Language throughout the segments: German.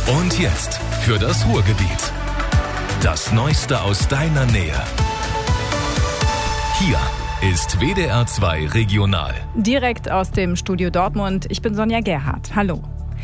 Und jetzt für das Ruhrgebiet. Das Neueste aus deiner Nähe. Hier ist WDR 2 Regional. Direkt aus dem Studio Dortmund. Ich bin Sonja Gerhardt. Hallo.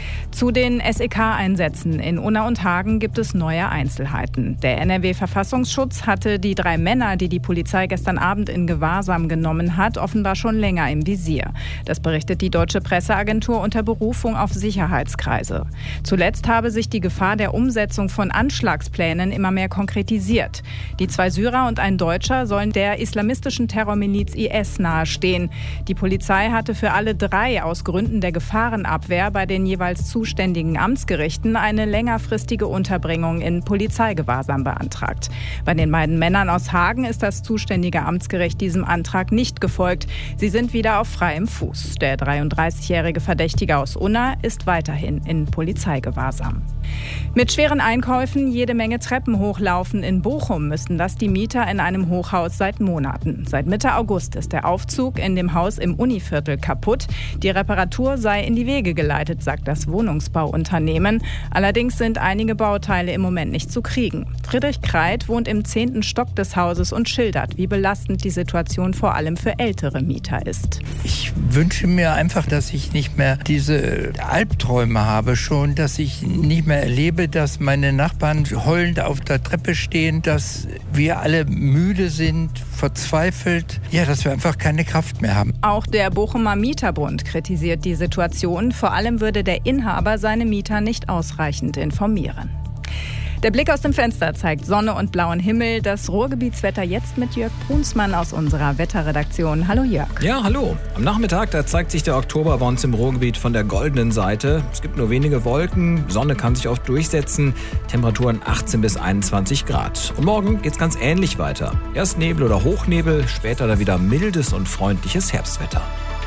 Zu den SEK-Einsätzen in Unna und Hagen gibt es neue Einzelheiten. Der NRW-Verfassungsschutz hatte die 3 Männer, die die Polizei gestern Abend in Gewahrsam genommen hat, offenbar schon länger im Visier. Das berichtet die Deutsche Presseagentur unter Berufung auf Sicherheitskreise. Zuletzt habe sich die Gefahr der Umsetzung von Anschlagsplänen immer mehr konkretisiert. Die 2 Syrer und ein Deutscher sollen der islamistischen Terrormiliz IS nahestehen. Die Polizei hatte für alle 3 aus Gründen der Gefahrenabwehr bei den jeweils zuständigen Amtsgerichten eine längerfristige Unterbringung in Polizeigewahrsam beantragt. Bei den beiden Männern aus Hagen ist das zuständige Amtsgericht diesem Antrag nicht gefolgt. Sie sind wieder auf freiem Fuß. Der 33-jährige Verdächtige aus Unna ist weiterhin in Polizeigewahrsam. Mit schweren Einkäufen jede Menge Treppen hochlaufen in Bochum müssten das die Mieter in einem Hochhaus seit Monaten. Seit Mitte August ist der Aufzug in dem Haus im Univiertel kaputt. Die Reparatur sei in die Wege geleitet, sagt das Wohnungsbauunternehmen. Allerdings sind einige Bauteile im Moment nicht zu kriegen. Friedrich Kreit wohnt im 10. Stock des Hauses und schildert, wie belastend die Situation vor allem für ältere Mieter ist. Ich wünsche mir einfach, dass ich nicht mehr diese Albträume habe schon, dass ich nicht mehr erlebe, dass meine Nachbarn heulend auf der Treppe stehen, dass wir alle müde sind, verzweifelt, ja, dass wir einfach keine Kraft mehr haben. Auch der Bochumer Mieterbund kritisiert die Situation. Vor allem würde der Inhaber seine Mieter nicht ausreichend informieren. Der Blick aus dem Fenster zeigt Sonne und blauen Himmel. Das Ruhrgebietswetter jetzt mit Jörg Brunsmann aus unserer Wetterredaktion. Hallo Jörg. Ja, hallo. Am Nachmittag, da zeigt sich der Oktober bei uns im Ruhrgebiet von der goldenen Seite. Es gibt nur wenige Wolken, Sonne kann sich oft durchsetzen, Temperaturen 18 bis 21 Grad. Und morgen geht's ganz ähnlich weiter. Erst Nebel oder Hochnebel, später dann wieder mildes und freundliches Herbstwetter.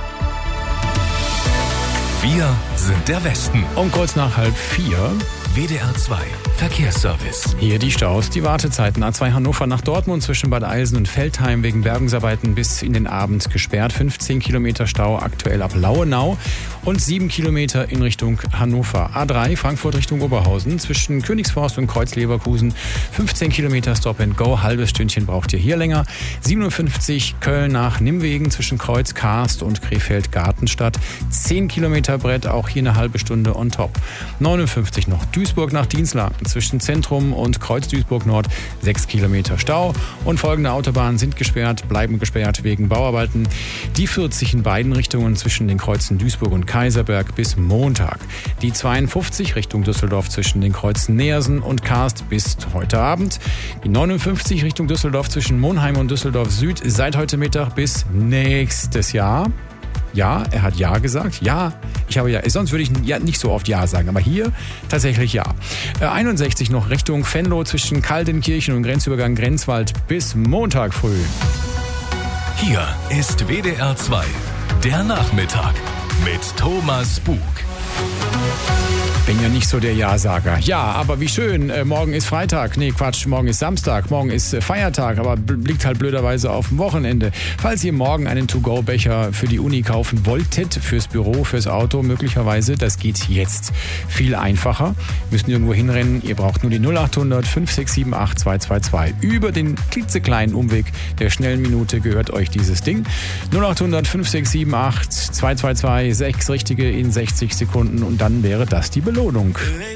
Wir sind der Westen. Um kurz nach 3:30. WDR 2 Verkehrsservice. Hier die Staus, die Wartezeiten. A2 Hannover nach Dortmund zwischen Bad Eilsen und Veltheim wegen Bergungsarbeiten bis in den Abend gesperrt. 15 Kilometer Stau aktuell ab Lauenau und 7 Kilometer in Richtung Hannover. A3 Frankfurt Richtung Oberhausen zwischen Königsforst und Kreuz-Leverkusen. 15 Kilometer Stop and Go, halbes Stündchen braucht ihr hier länger. 57 Köln nach Nimwegen zwischen Kreuz, Karst und Krefeld-Gartenstadt. 10 Kilometer Brett, auch hier eine halbe Stunde on top. 59 noch Duisburg nach Dienstlaken zwischen Zentrum und Kreuz Duisburg Nord 6 Kilometer Stau und folgende Autobahnen sind gesperrt, bleiben gesperrt wegen Bauarbeiten. Die 40 in beiden Richtungen zwischen den Kreuzen Duisburg und Kaiserberg bis Montag. Die 52 Richtung Düsseldorf zwischen den Kreuzen Neersen und Karst bis heute Abend. Die 59 Richtung Düsseldorf zwischen Monheim und Düsseldorf Süd seit heute Mittag bis nächstes Jahr. Ja, er hat Ja gesagt. Ja, ich habe Ja. Sonst würde ich ja nicht so oft Ja sagen, aber hier tatsächlich Ja. 61 noch Richtung Venlo zwischen Kaldenkirchen und Grenzübergang Grenzwald bis Montag früh. Hier ist WDR 2 der Nachmittag mit Thomas Bug. Bin ja nicht so der Ja-Sager. Ja, aber wie schön. Morgen ist Freitag. Nee, Quatsch. Morgen ist Samstag. Morgen ist Feiertag. Aber liegt halt blöderweise auf dem Wochenende. Falls ihr morgen einen To-Go-Becher für die Uni kaufen wolltet, fürs Büro, fürs Auto möglicherweise, das geht jetzt viel einfacher. Müsst nirgendwo hinrennen. Ihr braucht nur die 0800 5678 222. Über den klitzekleinen Umweg der schnellen Minute gehört euch dieses Ding. 0800 5678 222. 6 richtige in 60 Sekunden. Und dann wäre das die Belohnung.